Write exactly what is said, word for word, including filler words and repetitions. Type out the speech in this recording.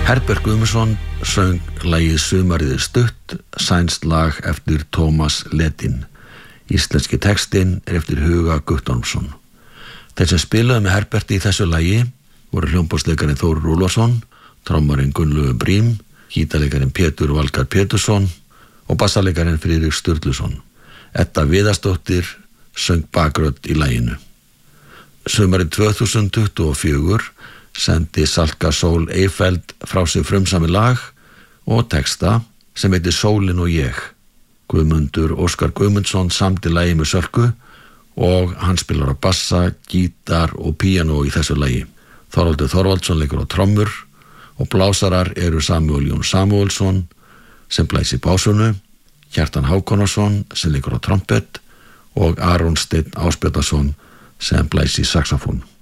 Herbert Guðmundsson söng lagið Sumarið er stutt, sænskt lag eftir Tómas Ledin. Íslenski textinn er eftir Huga Guttormsson. Þeir sem spilaðu með Herberti í þessu lagi voru hljómborðsleikarinn Þórir Úlfarsson, trommarinn Gunnlaugur Brím, gítarleikarinn Pétur Valgarð Pétursson og bassalekarinn Friðrik Sturluson. Edda Viðarsdóttir söng bakrödd í laginu. Sumarið tvö þúsund tuttugu og fjögur sendi Salka Sól Eyfeld frá sig frumsami lag og texta sem heitir Sólin og ég. Guðmundur Óskar Guðmundsson samdi lagi með Sölku og hann spilar á bassa, gítar og píanó í þessu lagi. Þorvaldur Þorvaldsson leikur á trommur og blásarar eru Samúel Jón Samúelsson sem blæs í básunu, Kjartan Hákonarsson sem leikur á trompet og Aron Steinn Ásbjörnsson sem blæs í saxofón.